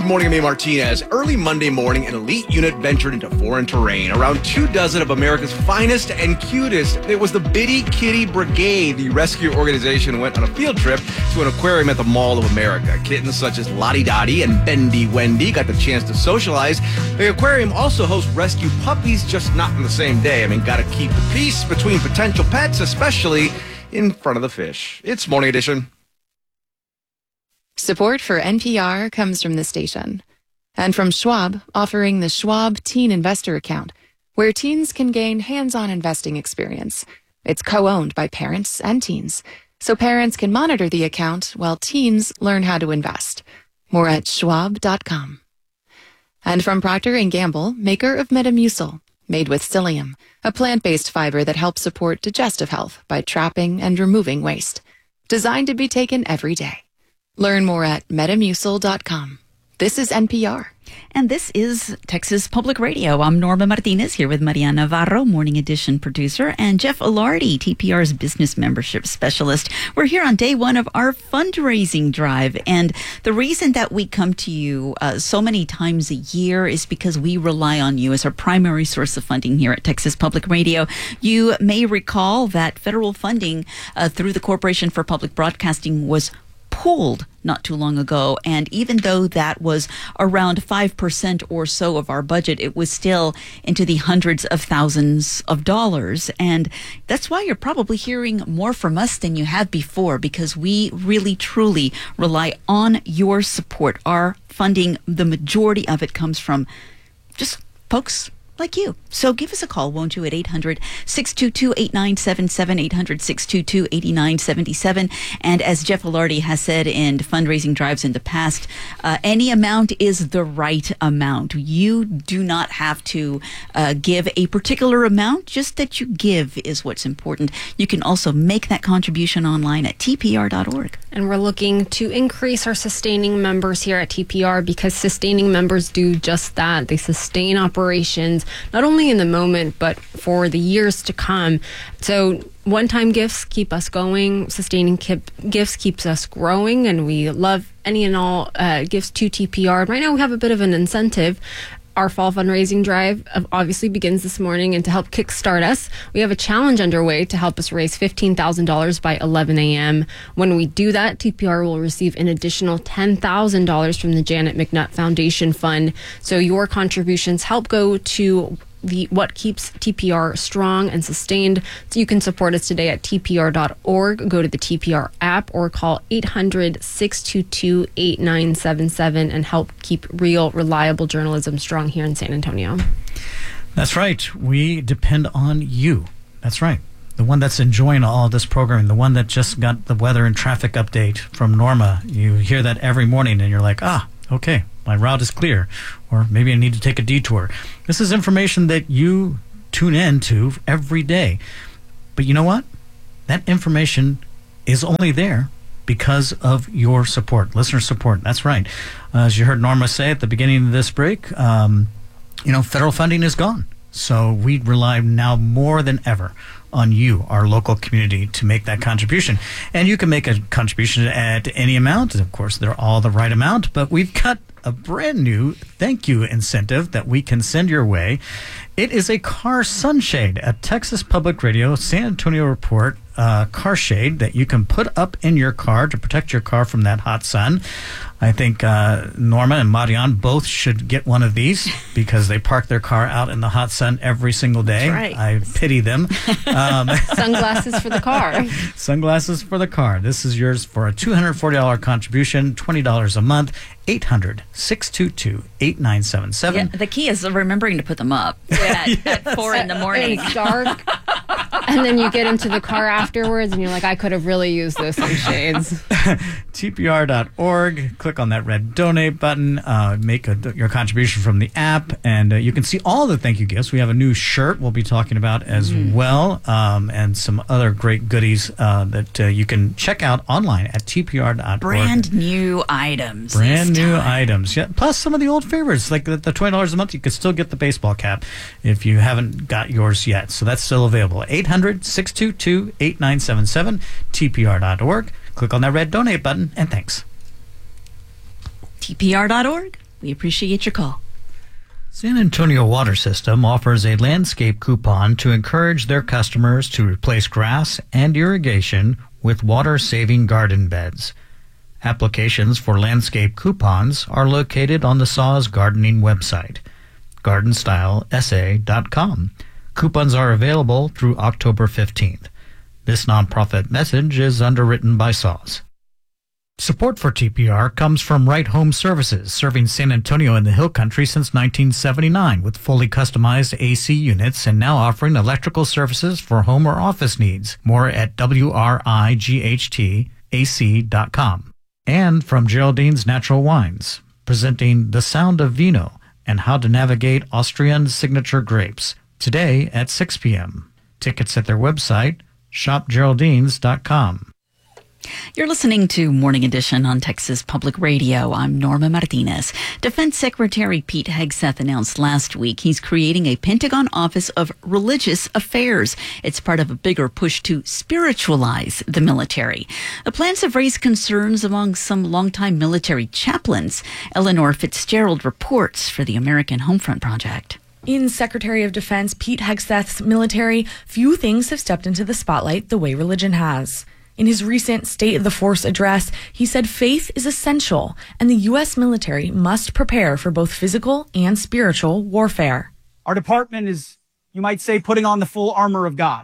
morning, I'm Martinez. Early Monday morning, an elite unit ventured into foreign terrain. Around 24 of America's finest and cutest. It was the Bitty Kitty Brigade. The rescue organization went on a field trip to an aquarium at the Mall of America. Kittens such as Lottie Dottie and Bendy Wendy got the chance to socialize. The aquarium also hosts rescue puppies, just not on the same day. Gotta keep the peace between potential pets, especially in front of the fish. It's Morning Edition. Support for NPR comes from the station and from Schwab, offering the Schwab Teen Investor Account, where teens can gain hands-on investing experience. It's co-owned by parents and teens, so parents can monitor the account while teens learn how to invest. More at schwab.com. And from Procter & Gamble, maker of Metamucil, made with psyllium, a plant-based fiber that helps support digestive health by trapping and removing waste. Designed to be taken every day. Learn more at Metamucil.com. This is NPR. And this is Texas Public Radio. I'm Norma Martinez here with Maria Navarro, Morning Edition producer, and Jeff Ilardi, TPR's business membership specialist. We're here on day one of our fundraising drive. And the reason that we come to you so many times a year is because we rely on you as our primary source of funding here at Texas Public Radio. You may recall that federal funding through the Corporation for Public Broadcasting was pulled not too long ago, and even though that was around 5% or so of our budget, it was still into the hundreds of thousands of dollars. And that's why you're probably hearing more from us than you have before, because we really truly rely on your support. Our funding, the majority of it comes from just folks like you. So give us a call, won't you, at 800-622-8977, 800-622-8977. And as Jeff Ilardi has said in fundraising drives in the past, any amount is the right amount. You do not have to give a particular amount, just that you give is what's important. You can also make that contribution online at tpr.org. And we're looking to increase our sustaining members here at TPR, because sustaining members do just that. They sustain operations, not only in the moment, but for the years to come. So one-time gifts keep us going. Sustaining gifts keeps us growing, and we love any and all gifts to TPR. Right now we have a bit of an incentive. Our fall fundraising drive obviously begins this morning, and to help kickstart us, we have a challenge underway to help us raise $15,000 by 11 a.m. When we do that, TPR will receive an additional $10,000 from the Janet McNutt Foundation Fund. So your contributions help go to what keeps TPR strong and sustained. So you can support us today at tpr.org. Go to the TPR app or call 800-622-8977 and help keep real, reliable journalism strong here in San Antonio. That's right. We depend on you. That's right. The one that's enjoying all this programming, the one that just got the weather and traffic update from Norma. You hear that every morning and you're like, okay, my route is clear, or maybe I need to take a detour. This is information that you tune in to every day. But you know what? That information is only there because of your support, listener support. That's right. As you heard Norma say at the beginning of this break, federal funding is gone. So we rely now more than ever on you, our local community, to make that contribution. And you can make a contribution at any amount. Of course, they're all the right amount, but we've got a brand new thank you incentive that we can send your way. It is a car sunshade, a Texas Public Radio San Antonio Report car shade that you can put up in your car to protect your car from that hot sun. I think Norma and Marian both should get one of these because they park their car out in the hot sun every single day. That's right. I pity them. Sunglasses for the car. Sunglasses for the car. This is yours for a $240 contribution, $20 a month, 800-622-8977. Yeah, the key is remembering to put them up at 4 in the morning. It's dark. And then you get into the car afterwards and you're like, I could have really used those sunshades. TPR.org. Click on that red donate button. Make your contribution from the app. And you can see all the thank you gifts. We have a new shirt we'll be talking about as well. And some other great goodies that you can check out online at TPR.org. Brand new items. Brand new items. Yeah. Plus some of the old favorites. Like the $20 a month, you can still get the baseball cap if you haven't got yours yet. So that's still available. 800-622-8977, TPR.org. Click on that red donate button, and thanks. TPR.org. We appreciate your call. San Antonio Water System offers a landscape coupon to encourage their customers to replace grass and irrigation with water-saving garden beds. Applications for landscape coupons are located on the SAWS gardening website, gardenstylesa.com. Coupons are available through October 15th. This nonprofit message is underwritten by SAWS. Support for TPR comes from Right Home Services, serving San Antonio and the Hill Country since 1979 with fully customized AC units and now offering electrical services for home or office needs. More at WRIGHTAC.com. And from Geraldine's Natural Wines, presenting The Sound of Vino and how to navigate Austrian signature grapes. Today at 6 p.m. Tickets at their website, shopgeraldines.com. You're listening to Morning Edition on Texas Public Radio. I'm Norma Martinez. Defense Secretary Pete Hegseth announced last week he's creating a Pentagon Office of Religious Affairs. It's part of a bigger push to spiritualize the military. The plans have raised concerns among some longtime military chaplains. Eleanor Fitzgerald reports for the American Homefront Project. In Secretary of Defense Pete Hegseth's military, few things have stepped into the spotlight the way religion has. In his recent State of the Force address, he said faith is essential and the U.S. military must prepare for both physical and spiritual warfare. Our department is, you might say, putting on the full armor of God.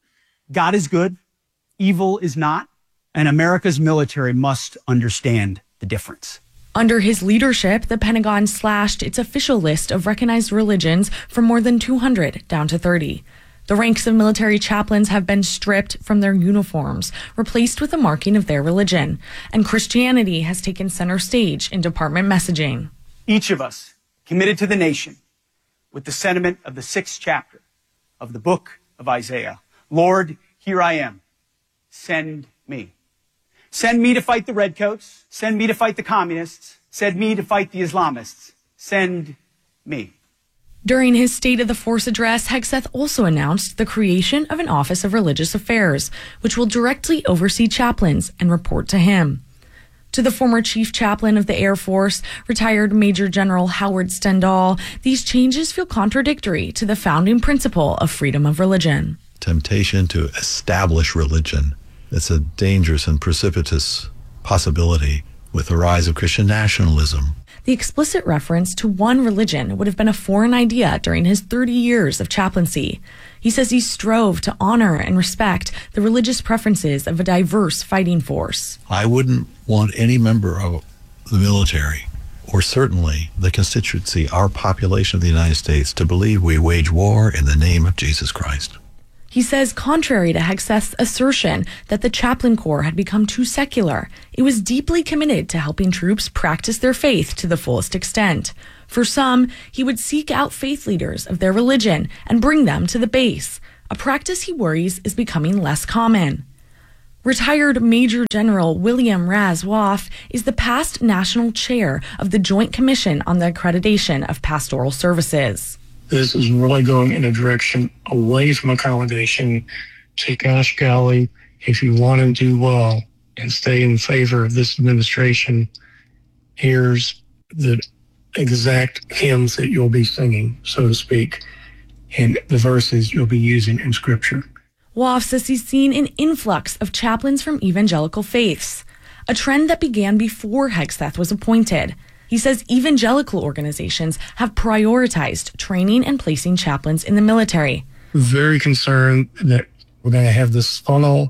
God is good, evil is not, and America's military must understand the difference. Under his leadership, the Pentagon slashed its official list of recognized religions from more than 200 down to 30. The ranks of military chaplains have been stripped from their uniforms, replaced with a marking of their religion, and Christianity has taken center stage in department messaging. Each of us committed to the nation with the sentiment of the 6th chapter of the book of Isaiah. Lord, here I am. Send me. Send me to fight the redcoats. Send me to fight the communists. Send me to fight the Islamists. Send me. During his State of the Force address, Hegseth also announced the creation of an Office of Religious Affairs, which will directly oversee chaplains and report to him. To the former chief chaplain of the Air Force, retired Major General Howard Stendahl, these changes feel contradictory to the founding principle of freedom of religion. Temptation to establish religion. It's a dangerous and precipitous possibility with the rise of Christian nationalism. The explicit reference to one religion would have been a foreign idea during his 30 years of chaplaincy. He says he strove to honor and respect the religious preferences of a diverse fighting force. I wouldn't want any member of the military, or certainly the constituency, our population of the United States, to believe we wage war in the name of Jesus Christ. He says, contrary to Hegseth's assertion that the chaplain corps had become too secular, it was deeply committed to helping troops practice their faith to the fullest extent. For some, he would seek out faith leaders of their religion and bring them to the base, a practice he worries is becoming less common. Retired Major General William Raz Woff is the past national chair of the Joint Commission on the Accreditation of Pastoral Services. This is really going in a direction away from accommodation. Say, gosh, golly, if you want to do well and stay in favor of this administration, here's the exact hymns that you'll be singing, so to speak, and the verses you'll be using in Scripture. Woff says he's seen an influx of chaplains from evangelical faiths, a trend that began before Hegseth was appointed. He says evangelical organizations have prioritized training and placing chaplains in the military. Very concerned that we're going to have this funnel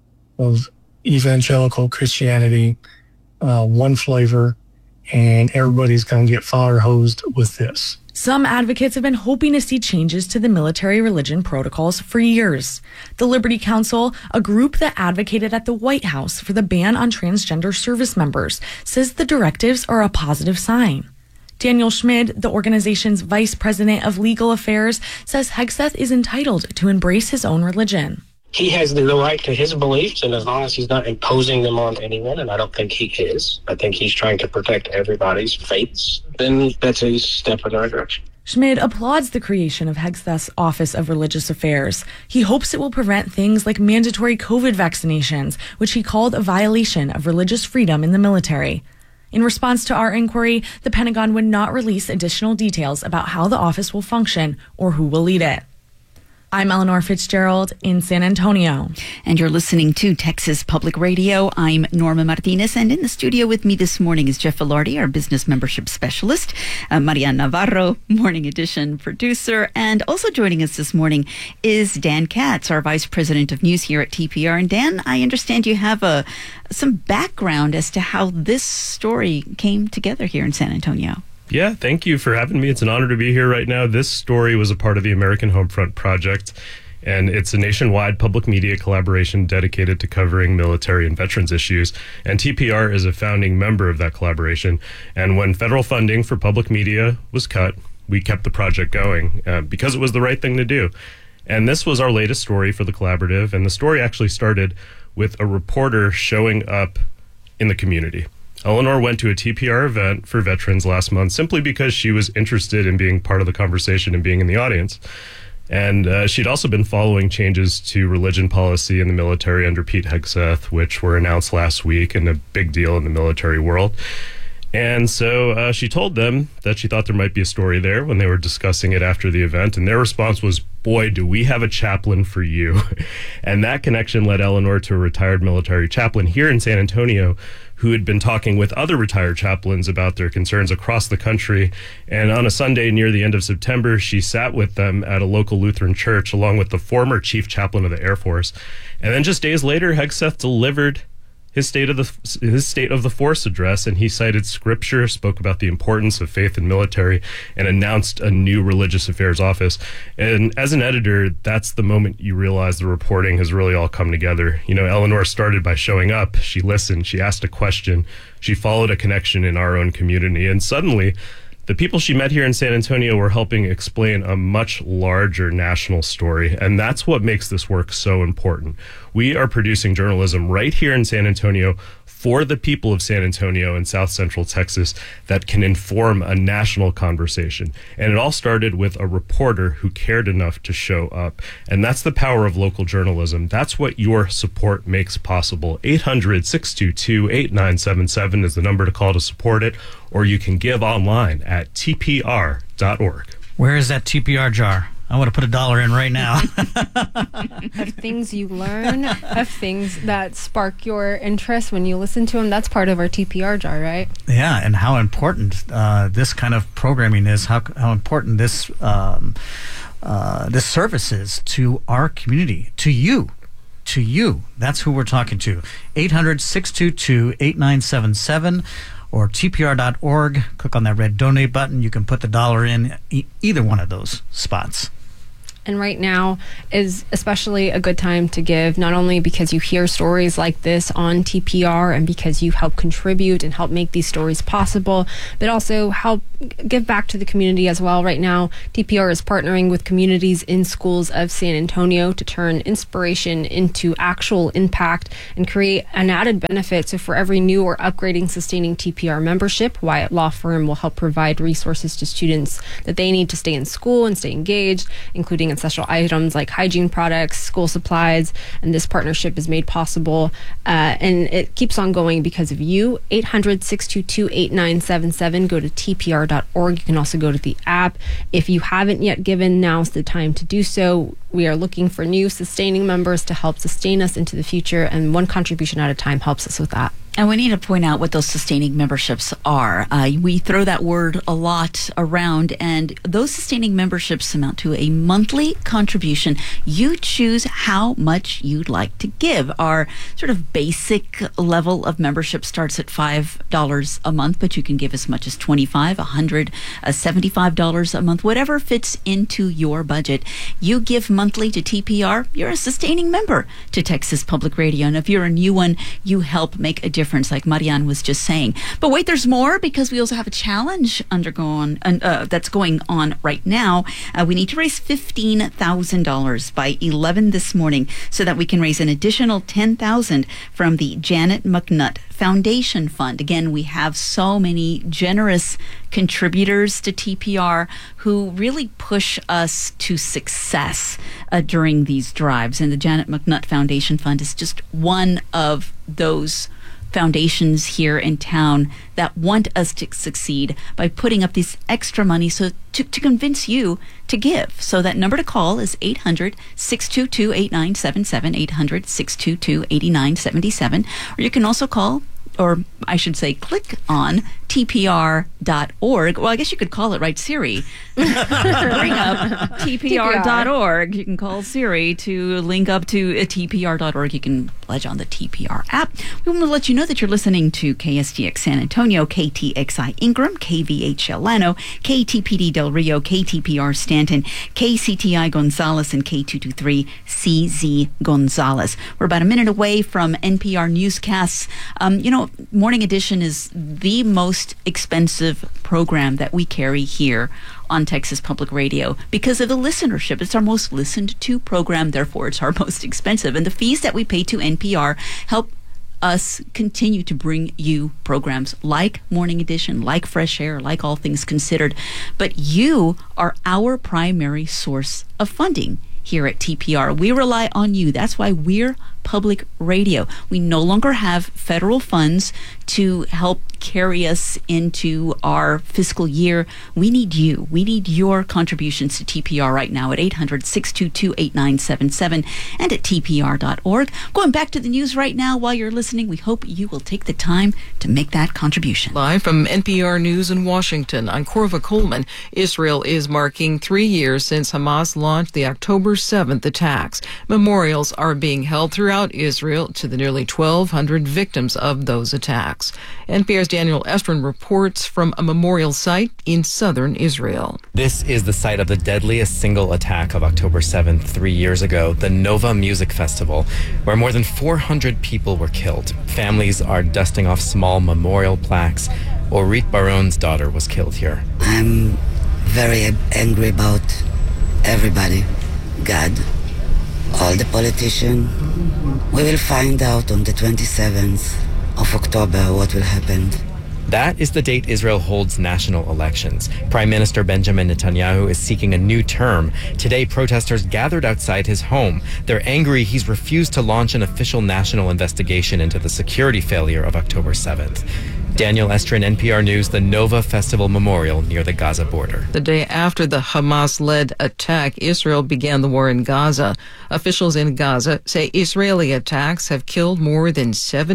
of evangelical Christianity, one flavor, and everybody's going to get fire hosed with this. Some advocates have been hoping to see changes to the military religion protocols for years. The Liberty Council, a group that advocated at the White House for the ban on transgender service members, says the directives are a positive sign. Daniel Schmid, the organization's vice president of legal affairs, says Hegseth is entitled to embrace his own religion. He has the right to his beliefs, and as long as he's not imposing them on anyone, and I don't think he is, I think he's trying to protect everybody's faiths, then that's a step in the right direction. Schmid applauds the creation of Hegseth's Office of Religious Affairs. He hopes it will prevent things like mandatory COVID vaccinations, which he called a violation of religious freedom in the military. In response to our inquiry, the Pentagon would not release additional details about how the office will function or who will lead it. I'm Eleanor Fitzgerald in San Antonio. And you're listening to Texas Public Radio. I'm Norma Martinez, and in the studio with me this morning is Jeff Velarde, our business membership specialist, Mariana Navarro, Morning Edition producer, and also joining us this morning is Dan Katz, our vice president of news here at TPR. And Dan, I understand you have some background as to how this story came together here in San Antonio. Yeah, thank you for having me. It's an honor to be here right now. This story was a part of the American Homefront Project, and it's a nationwide public media collaboration dedicated to covering military and veterans issues. And TPR is a founding member of that collaboration. And when federal funding for public media was cut, we kept the project going because it was the right thing to do. And this was our latest story for the collaborative. And the story actually started with a reporter showing up in the community. Eleanor went to a TPR event for veterans last month simply because she was interested in being part of the conversation and being in the audience. And she'd also been following changes to religion policy in the military under Pete Hegseth, which were announced last week and a big deal in the military world. And so she told them that she thought there might be a story there when they were discussing it after the event. And their response was, "Boy, do we have a chaplain for you." And that connection led Eleanor to a retired military chaplain here in San Antonio who had been talking with other retired chaplains about their concerns across the country. And on a Sunday near the end of September, she sat with them at a local Lutheran church along with the former chief chaplain of the Air Force. And then just days later, Hegseth delivered his State of the Force address, and he cited scripture, spoke about the importance of faith in military, and announced a new religious affairs office. And as an editor, that's the moment you realize the reporting has really all come together. You know, Eleanor started by showing up. She listened. She asked a question. She followed a connection in our own community. And suddenly, the people she met here in San Antonio were helping explain a much larger national story, and that's what makes this work so important. We are producing journalism right here in San Antonio for the people of San Antonio and South Central Texas that can inform a national conversation. And it all started with a reporter who cared enough to show up. And that's the power of local journalism. That's what your support makes possible. 800-622-8977 is the number to call to support it, or you can give online at tpr.org. Where is that TPR jar? I want to put $1 in right now. Of things you learn, of things that spark your interest when you listen to them. That's part of our TPR jar, right? Yeah, and how important this kind of programming is, how important this this service is to our community, to you. To you. That's who we're talking to. 800-622-8977 or tpr.org. Click on that red donate button. You can put the $1 in either one of those spots. And right now is especially a good time to give, not only because you hear stories like this on TPR and because you help contribute and help make these stories possible, but also help give back to the community as well. Right now, TPR is partnering with communities in schools of San Antonio to turn inspiration into actual impact and create an added benefit. So for every new or upgrading sustaining TPR membership, Wyatt Law Firm will help provide resources to students that they need to stay in school and stay engaged, including essential items like hygiene products, school supplies, and this partnership is made possible and it keeps on going because of you. 800-622-8977. Go to tpr.org. You can also go to the app. If you haven't yet given, now's the time to do so. We are looking for new sustaining members to help sustain us into the future, and one contribution at a time helps us with that. And we need to point out what those sustaining memberships are. We throw that word a lot around, and those sustaining memberships amount to a monthly contribution. You choose how much you'd like to give. Our sort of basic level of membership starts at $5 a month, but you can give as much as $25, $100, $75 a month, whatever fits into your budget. You give monthly to TPR, you're a sustaining member to Texas Public Radio. And if you're a new one, you help make a difference, like Marianne was just saying. But wait, there's more, because we also have a challenge that's going on right now. We need to raise $15,000 by 11 this morning so that we can raise an additional $10,000 from the Janet McNutt Foundation Fund. Again, we have so many generous contributors to TPR who really push us to success during these drives. And the Janet McNutt Foundation Fund is just one of those foundations here in town that want us to succeed by putting up this extra money to convince you to give. So that number to call is 800-622-8977, 800-622-8977. Or you can also call, or I should say click on tpr.org. Well, I guess you could call it, right, Siri. Bring up tpr.org. You can call Siri to link up to tpr.org. You can pledge on the TPR app. We want to let you know that you're listening to KSTX San Antonio, KTXI Ingram, KVHL Llano, KTPD Del Rio, KTPR Stanton, KCTI Gonzales, and K223CZ Gonzales. We're about a minute away from NPR newscasts. Morning Edition is the most expensive program that we carry here on Texas Public Radio because of the listenership. It's our most listened to program, therefore it's our most expensive. And the fees that we pay to NPR help us continue to bring you programs like Morning Edition, like Fresh Air, like All Things Considered. But you are our primary source of funding here at TPR. We rely on you. That's why we're public radio. We no longer have federal funds to help carry us into our fiscal year. We need you. We need your contributions to TPR right now at 800-622-8977 and at tpr.org. Going back to the news right now while you're listening, we hope you will take the time to make that contribution. Live from NPR News in Washington, I'm Corva Coleman. Israel is marking 3 years since Hamas launched the October 7th attacks. Memorials are being held throughout Israel to the nearly 1,200 victims of those attacks. NPR's Daniel Estrin reports from a memorial site in southern Israel. This is the site of the deadliest single attack of October 7th, 3 years ago, the Nova Music Festival, where more than 400 people were killed. Families are dusting off small memorial plaques. Orit Baron's daughter was killed here. I'm very angry about everybody. God, all the politicians. We will find out on the 27th of October what will happen. That is the date Israel holds national elections. Prime Minister Benjamin Netanyahu is seeking a new term. Today, protesters gathered outside his home. They're angry he's refused to launch an official national investigation into the security failure of October 7th. Daniel Estrin, NPR News, the Nova Festival Memorial near the Gaza border. The day after the Hamas-led attack, Israel began the war in Gaza. Officials in Gaza say Israeli attacks have killed more than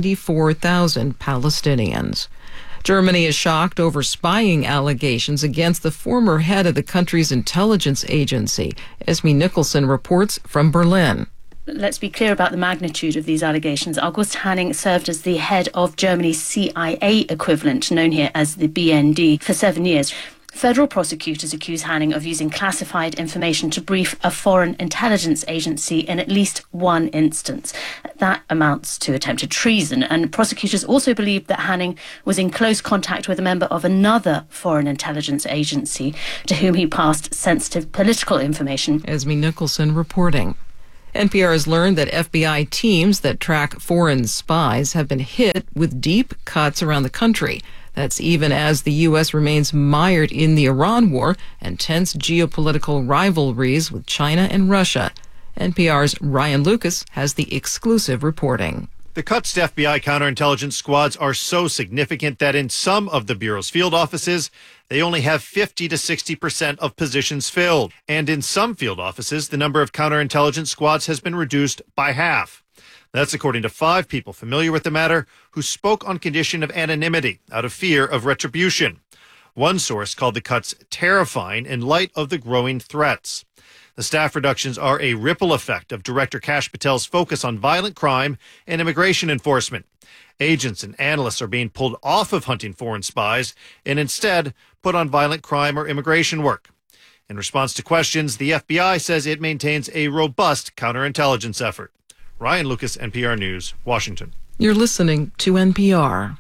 74,000 Palestinians. Germany is shocked over spying allegations against the former head of the country's intelligence agency. Esme Nicholson reports from Berlin. Let's be clear about the magnitude of these allegations. August Hanning served as the head of Germany's CIA equivalent, known here as the BND, for 7 years. Federal prosecutors accuse Hanning of using classified information to brief a foreign intelligence agency in at least one instance. That amounts to attempted treason, and prosecutors also believe that Hanning was in close contact with a member of another foreign intelligence agency to whom he passed sensitive political information. Esme Nicholson reporting. NPR has learned that FBI teams that track foreign spies have been hit with deep cuts around the country. That's even as the U.S. remains mired in the Iran war and tense geopolitical rivalries with China and Russia. NPR's Ryan Lucas has the exclusive reporting. The cuts to FBI counterintelligence squads are so significant that in some of the Bureau's field offices, they only have 50 to 60% of positions filled. And in some field offices, the number of counterintelligence squads has been reduced by half. That's according to 5 people familiar with the matter who spoke on condition of anonymity out of fear of retribution. One source called the cuts terrifying in light of the growing threats. The staff reductions are a ripple effect of Director Kash Patel's focus on violent crime and immigration enforcement. Agents and analysts are being pulled off of hunting foreign spies and instead put on violent crime or immigration work. In response to questions, the FBI says it maintains a robust counterintelligence effort. Ryan Lucas, NPR News, Washington. You're listening to NPR.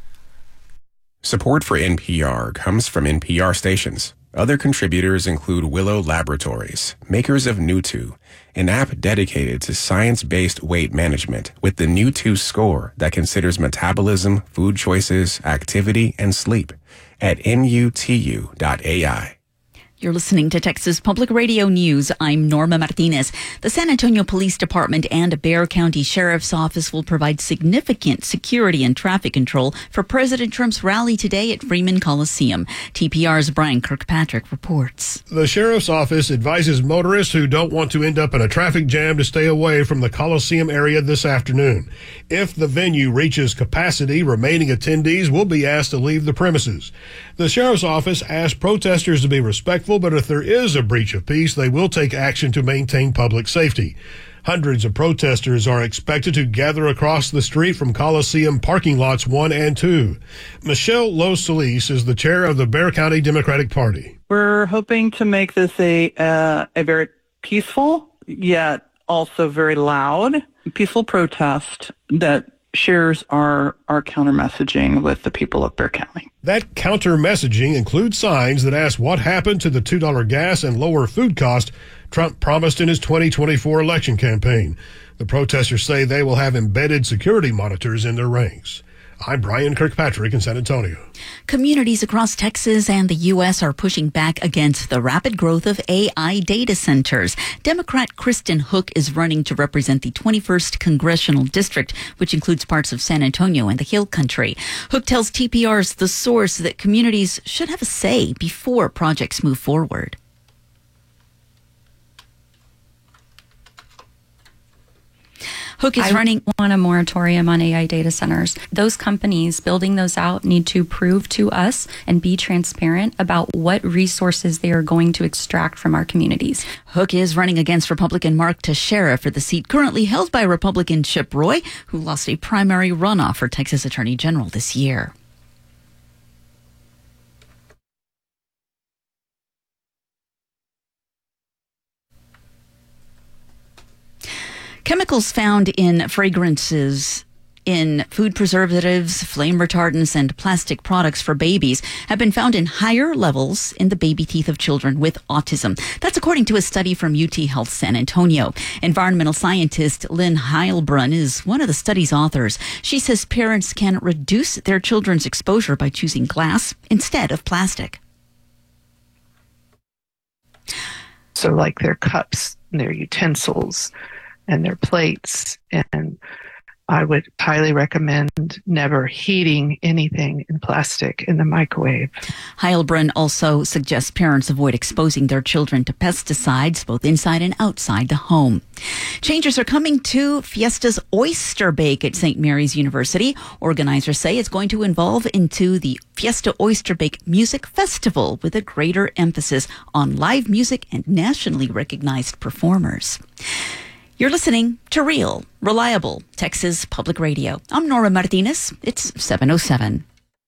Support for NPR comes from NPR stations. Other contributors include Willow Laboratories, makers of New2, an app dedicated to science-based weight management with the New2 score that considers metabolism, food choices, activity, and sleep at nutu.ai. You're listening to Texas Public Radio News. I'm Norma Martinez. The San Antonio Police Department and Bexar County Sheriff's Office will provide significant security and traffic control for President Trump's rally today at Freeman Coliseum. TPR's Brian Kirkpatrick reports. The Sheriff's Office advises motorists who don't want to end up in a traffic jam to stay away from the Coliseum area this afternoon. If the venue reaches capacity, remaining attendees will be asked to leave the premises. The Sheriff's Office asked protesters to be respectful, but if there is a breach of peace, they will take action to maintain public safety. Hundreds of protesters are expected to gather across the street from Coliseum parking lots 1 and 2. Michelle Los Solis is the chair of the Bexar County Democratic Party. We're hoping to make this a very peaceful, yet also very loud, peaceful protest that shares our counter messaging with the people of Bexar County. That counter messaging includes signs that ask what happened to the $2 gas and lower food cost Trump promised in his 2024 election campaign. The protesters say they will have embedded security monitors in their ranks. I'm Brian Kirkpatrick in San Antonio. Communities across Texas and the U.S. are pushing back against the rapid growth of AI data centers. Democrat Kristen Hook is running to represent the 21st Congressional District, which includes parts of San Antonio and the Hill Country. Hook tells TPR's The Source that communities should have a say before projects move forward. Hook is running. I want a moratorium on AI data centers. Those companies building those out need to prove to us and be transparent about what resources they are going to extract from our communities. Hook is running against Republican Mark Teixeira for the seat currently held by Republican Chip Roy, who lost a primary runoff for Texas Attorney General this year. Chemicals found in fragrances, in food preservatives, flame retardants, and plastic products for babies have been found in higher levels in the baby teeth of children with autism. That's according to a study from UT Health San Antonio. Environmental scientist Lynn Heilbrunn is one of the study's authors. She says parents can reduce their children's exposure by choosing glass instead of plastic. So like their cups, their utensils, and their plates, and I would highly recommend never heating anything in plastic in the microwave. Heilbrunn also suggests parents avoid exposing their children to pesticides, both inside and outside the home. Changes are coming to Fiesta's Oyster Bake at St. Mary's University. Organizers say it's going to evolve into the Fiesta Oyster Bake Music Festival with a greater emphasis on live music and nationally recognized performers. You're listening to Real, Reliable Texas Public Radio. I'm Norma Martinez. It's 7:07.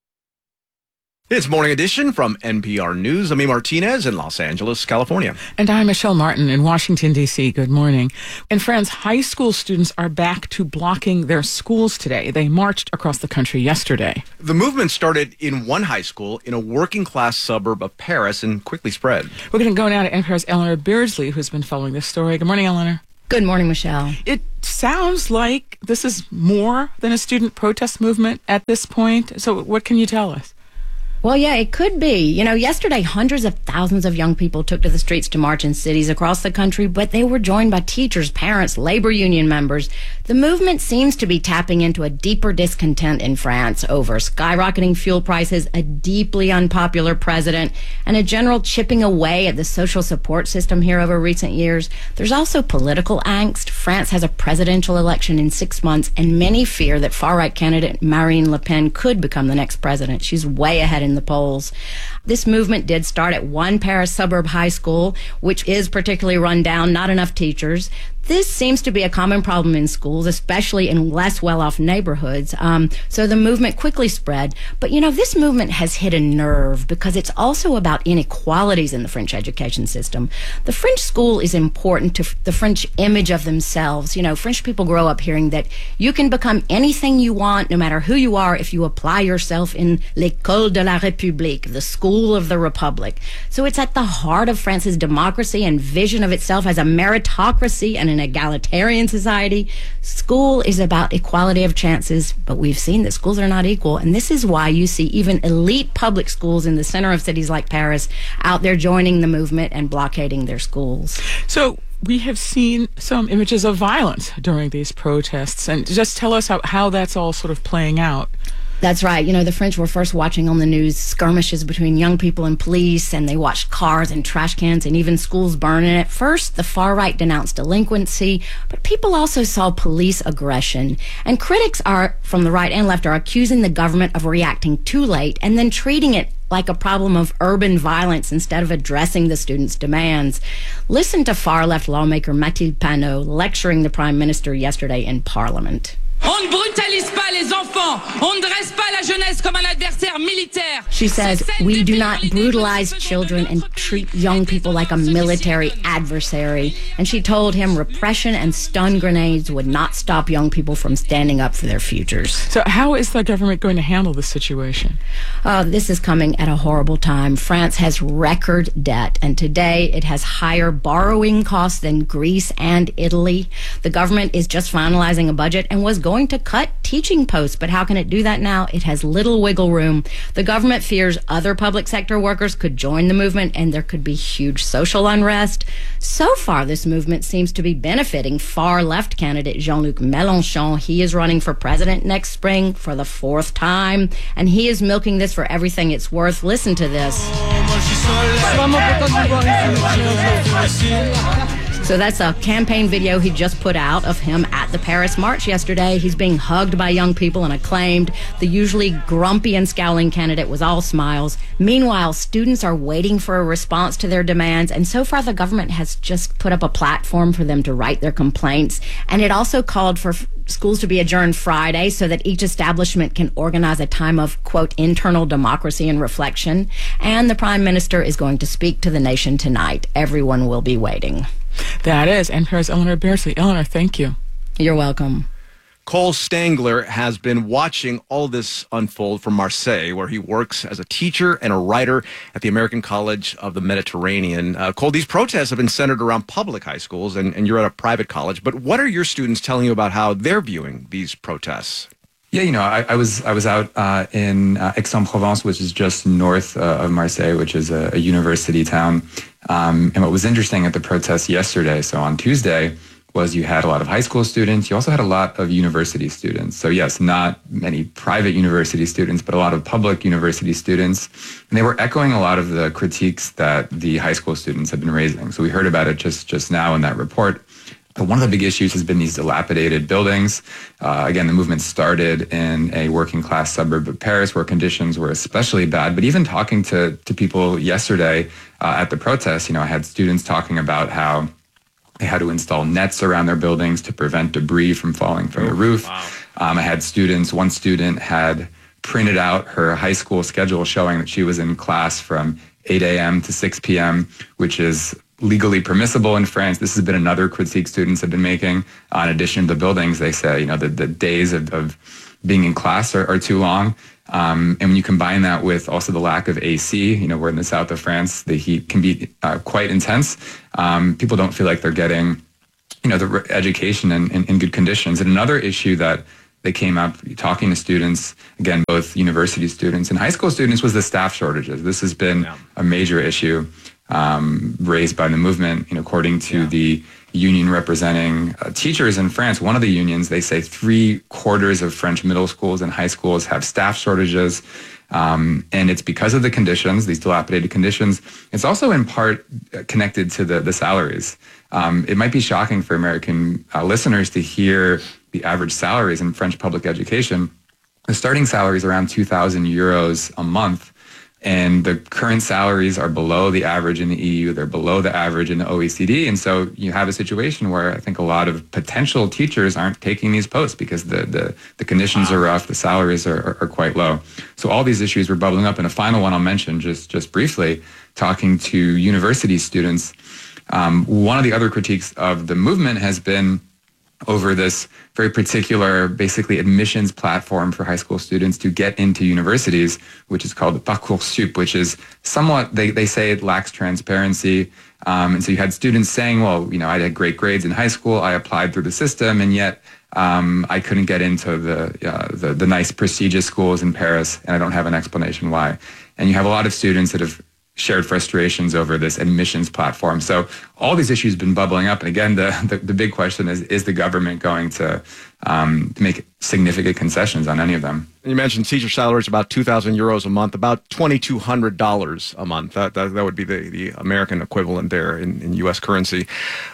It's Morning Edition from NPR News. I'm Martinez in Los Angeles, California. And I'm Michelle Martin in Washington, D.C. Good morning. And friends, high school students are back to blocking their schools today. They marched across the country yesterday. The movement started in one high school in a working-class suburb of Paris and quickly spread. We're going to go now to NPR's Eleanor Beardsley, who's been following this story. Good morning, Eleanor. Good morning, Michelle. It sounds like this is more than a student protest movement at this point. So what can you tell us? Well, yeah, it could be. You know, yesterday, hundreds of thousands of young people took to the streets to march in cities across the country, but they were joined by teachers, parents, labor union members. The movement seems to be tapping into a deeper discontent in France over skyrocketing fuel prices, a deeply unpopular president, and a general chipping away at the social support system here over recent years. There's also political angst. France has a presidential election in 6 months, and many fear that far-right candidate Marine Le Pen could become the next president. She's way ahead in the polls. This movement did start at one Paris suburb high school, which is particularly run down, not enough teachers. This seems to be a common problem in schools, especially in less well-off neighborhoods. So the movement quickly spread. But, you know, this movement has hit a nerve because it's also about inequalities in the French education system. The French school is important to the French image of themselves. You know, French people grow up hearing that you can become anything you want, no matter who you are, if you apply yourself in l'école de la République, the school of the Republic. So it's at the heart of France's democracy and vision of itself as a meritocracy and an egalitarian society. School is about equality of chances, but we've seen that schools are not equal. And this is why you see even elite public schools in the center of cities like Paris out there joining the movement and blockading their schools. So we have seen some images of violence during these protests. And just tell us how that's all sort of playing out. That's right. You know, the French were first watching on the news skirmishes between young people and police, and they watched cars and trash cans and even schools burn. And at first, the far right denounced delinquency, but people also saw police aggression. And critics from the right and left are accusing the government of reacting too late and then treating it like a problem of urban violence instead of addressing the students' demands. Listen to far-left lawmaker Mathilde Panot lecturing the Prime Minister yesterday in Parliament. On ne brutalise pas les enfants. On ne dresse pas la jeunesse comme un adversaire militaire. She says, we do not brutalize children and treat young people like a military adversary. And she told him repression and stun grenades would not stop young people from standing up for their futures. So how is the government going to handle this situation? This is coming at a horrible time. France has record debt, and today it has higher borrowing costs than Greece and Italy. The government is just finalizing a budget and was going to cut teaching posts, but how can it do that now? It has little wiggle room. The government fears other public sector workers could join the movement and there could be huge social unrest. So far, this movement seems to be benefiting far-left candidate Jean-Luc Mélenchon. He is running for president next spring for the 4th time, and he is milking this for everything it's worth. Listen to this. So that's a campaign video he just put out of him at the Paris March yesterday. He's being hugged by young people and acclaimed. The usually grumpy and scowling candidate was all smiles. Meanwhile, students are waiting for a response to their demands, and so far the government has just put up a platform for them to write their complaints. And it also called for schools to be adjourned Friday so that each establishment can organize a time of, quote, internal democracy and reflection. And the Prime Minister is going to speak to the nation tonight. Everyone will be waiting. That is NPR's Eleanor Beardsley. Eleanor, thank you. You're welcome. Cole Stangler has been watching all this unfold from Marseille, where he works as a teacher and a writer at the American College of the Mediterranean. Cole, these protests have been centered around public high schools, and you're at a private college. But what are your students telling you about how they're viewing these protests? Yeah, you know, I was out in Aix-en-Provence, which is just north of Marseille, which is a university town. And what was interesting at the protests yesterday, so on Tuesday, was you had a lot of high school students. You also had a lot of university students. So yes, not many private university students, but a lot of public university students. And they were echoing a lot of the critiques that the high school students have been raising. So we heard about it just now in that report. But one of the big issues has been these dilapidated buildings. Again, the movement started in a working class suburb of Paris where conditions were especially bad. But even talking to people yesterday at the protest, you know, I had students talking about how they had to install nets around their buildings to prevent debris from falling from the roof. Wow. I had one student had printed out her high school schedule showing that she was in class from 8 a.m. to 6 p.m., which is legally permissible in France. This has been another critique students have been making. In addition to the buildings, they say, you know, the days of being in class are too long. And when you combine that with also the lack of AC, you know, we're in the south of France, the heat can be quite intense. People don't feel like they're getting, you know, the education in good conditions. And another issue that they came up talking to students, again, both university students and high school students, was the staff shortages. This has been a major issue raised by the movement. You know, according to the union representing teachers in France, one of the unions, they say 3/4 of French middle schools and high schools have staff shortages. And it's because of the conditions, these dilapidated conditions. It's also in part connected to the salaries. It might be shocking for American listeners to hear the average salaries in French public education. The starting salary is around 2,000 euros a month. And the current salaries are below the average in the EU. They're below the average in the OECD. And so you have a situation where I think a lot of potential teachers aren't taking these posts because the conditions are rough, the salaries are quite low. So all these issues were bubbling up. And a final one I'll mention just briefly, talking to university students. One of the other critiques of the movement has been over this very particular, basically admissions platform for high school students to get into universities, which is called Parcoursup, which is somewhat, they say it lacks transparency. And so you had students saying, well, I had great grades in high school, I applied through the system, and yet I couldn't get into the nice prestigious schools in Paris, and I don't have an explanation why. And you have a lot of students that have shared frustrations over this admissions platform. So all these issues have been bubbling up. And again, the big question is the government going to make significant concessions on any of them? You mentioned teacher salaries about 2,000 euros a month, about $2,200 a month. That would be the American equivalent there in U.S. currency.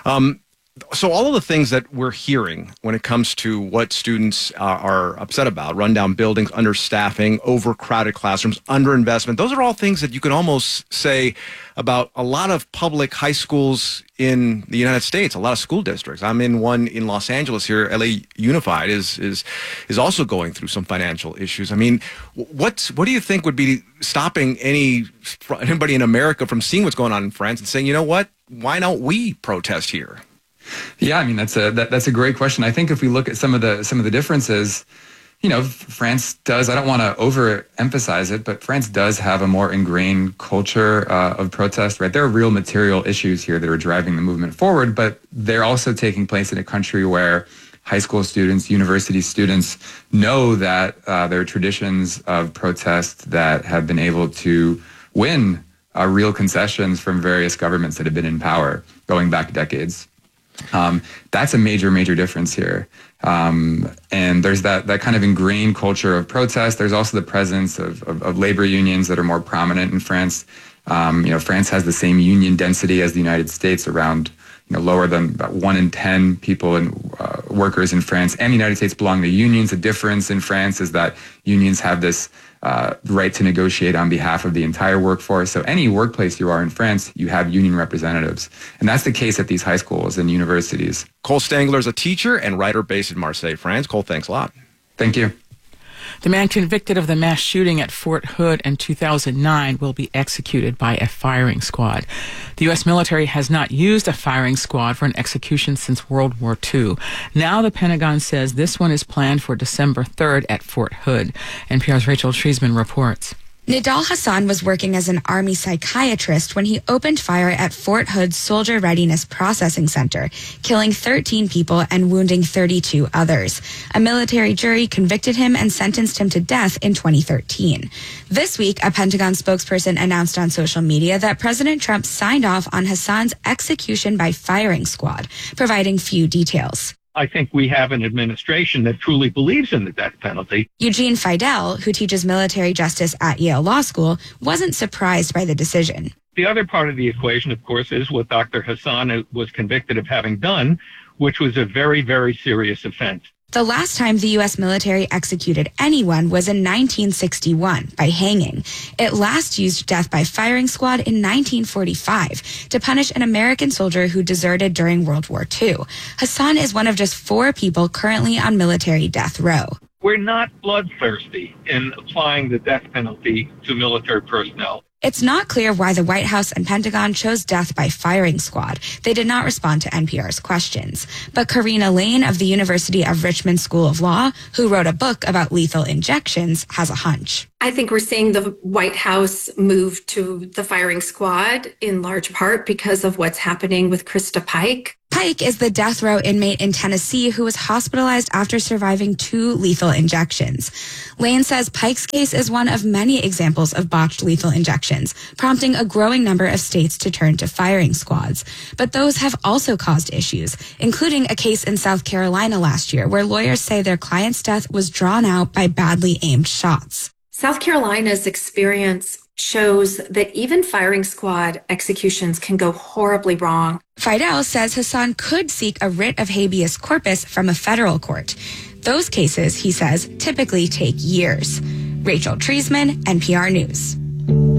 So all of the things that we're hearing when it comes to what students are upset about, rundown buildings, understaffing, overcrowded classrooms, underinvestment, those are all things that you can almost say about a lot of public high schools in the United States, a lot of school districts. I'm in one in Los Angeles here. LA Unified is also going through some financial issues. I mean, what do you think would be stopping anybody in America from seeing what's going on in France and saying, you know what, why don't we protest here? Yeah, I mean, that's a great question. I think if we look at some of the differences, France does, I don't want to overemphasize it, but France does have a more ingrained culture of protest, right? There are real material issues here that are driving the movement forward, but they're also taking place in a country where high school students, university students know that there are traditions of protest that have been able to win real concessions from various governments that have been in power going back decades. That's a major difference here. And there's that kind of ingrained culture of protest. There's also the presence of labor unions that are more prominent in France. France has the same union density as the United States, around lower than about 1 in 10 people and workers in France and the United States belong to unions. The difference in France is that unions have this right to negotiate on behalf of the entire workforce. So any workplace you are in France, you have union representatives. And that's the case at these high schools and universities. Cole Stangler is a teacher and writer based in Marseille, France. Cole, thanks a lot. Thank you. The man convicted of the mass shooting at Fort Hood in 2009 will be executed by a firing squad. The U.S. military has not used a firing squad for an execution since World War II. Now the Pentagon says this one is planned for December 3rd at Fort Hood. NPR's Rachel Treisman reports. Nidal Hassan was working as an Army psychiatrist when he opened fire at Fort Hood's Soldier Readiness Processing Center, killing 13 people and wounding 32 others. A military jury convicted him and sentenced him to death in 2013. This week, a Pentagon spokesperson announced on social media that President Trump signed off on Hassan's execution by firing squad, providing few details. I think we have an administration that truly believes in the death penalty. Eugene Fidel, who teaches military justice at Yale Law School, wasn't surprised by the decision. The other part of the equation, of course, is what Dr. Hassan was convicted of having done, which was a very, very serious offense. The last time the U.S. military executed anyone was in 1961 by hanging. It last used death by firing squad in 1945 to punish an American soldier who deserted during World War II. Hassan is one of just 4 people currently on military death row. We're not bloodthirsty in applying the death penalty to military personnel. It's not clear why the White House and Pentagon chose death by firing squad. They did not respond to NPR's questions. But Karina Lane of the University of Richmond School of Law, who wrote a book about lethal injections, has a hunch. I think we're seeing the White House move to the firing squad in large part because of what's happening with Krista Pike. Pike is the death row inmate in Tennessee who was hospitalized after surviving 2 lethal injections. Lane says Pike's case is one of many examples of botched lethal injections, prompting a growing number of states to turn to firing squads. But those have also caused issues, including a case in South Carolina last year where lawyers say their client's death was drawn out by badly aimed shots. South Carolina's experience shows that even firing squad executions can go horribly wrong. Fidel says Hassan could seek a writ of habeas corpus from a federal court. Those cases, he says, typically take years. Rachel Treisman, NPR News.